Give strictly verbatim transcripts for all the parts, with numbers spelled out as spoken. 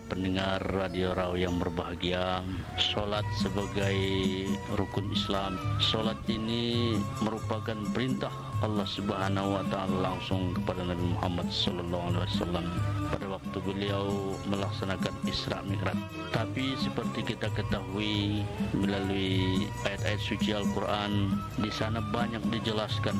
pendengar Radio Raw yang berbahagia, solat sebagai rukun Islam. Solat ini merupakan perintah Allah Subhanahu wa taala langsung kepada Nabi Muhammad sallallahu alaihi wasallam pada waktu beliau melaksanakan Isra Mi'raj. Tapi seperti kita ketahui melalui ayat-ayat suci Al-Qur'an, di sana banyak dijelaskan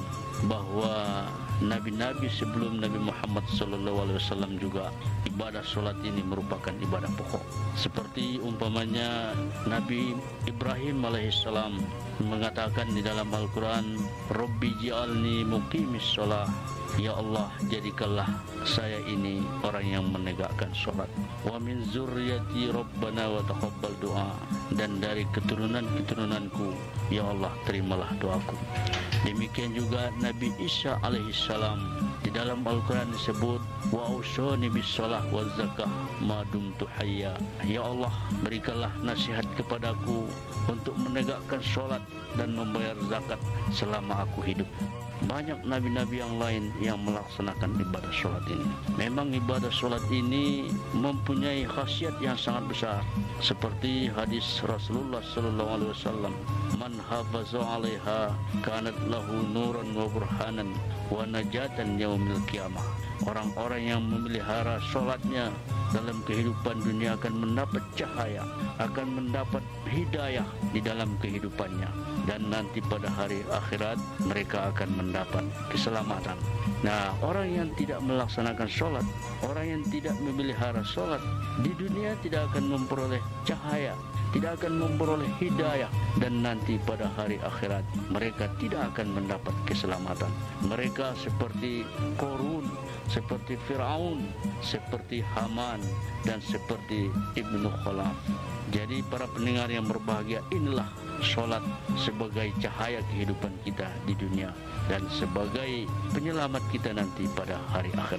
bahwa nabi-nabi sebelum Nabi Muhammad sallallahu alaihi wasallam juga ibadah solat ini merupakan ibadah pokok. Seperti umpamanya Nabi Ibrahim alaihissalam mengatakan di dalam Al-Quran, Rabbi ji'alni muqimis sholah, ya Allah jadikanlah saya ini orang yang menegakkan solat. Wa min zurriyati rabbana wa taqabbal doa, dan dari keturunan-keturunanku ya Allah terimalah doaku. Demikian juga Nabi Isa alaihissalam di dalam Al-Quran disebut wa ausani bis shalah waz zakah ma dumtu hayya, ya Allah berikanlah nasihat kepadaku untuk menegakkan solat dan membayar zakat selama aku hidup. Banyak nabi-nabi yang lain yang melaksanakan ibadah solat ini. Memang ibadah solat ini mempunyai khasiat yang sangat besar, seperti hadis Rasulullah sallallahu alaihi wasallam, man hafaza 'alaiha kanat lahu nuran wa burhanan wa najatan yaumil qiyamah. Orang-orang yang memelihara solatnya dalam kehidupan dunia akan mendapat cahaya, akan mendapat hidayah di dalam kehidupannya, dan nanti pada hari akhirat mereka akan mendapat keselamatan. Nah, orang yang tidak melaksanakan solat, orang yang tidak memelihara solat, di dunia tidak akan memperoleh cahaya, tidak akan memperoleh hidayah, dan nanti pada hari akhirat mereka tidak akan mendapat keselamatan. Mereka seperti Qarun, seperti Fir'aun, seperti Haman, dan seperti Ibnu Khalaf. Jadi para pendengar yang berbahagia, inilah solat sebagai cahaya kehidupan kita di dunia dan sebagai penyelamat kita nanti pada hari akhir.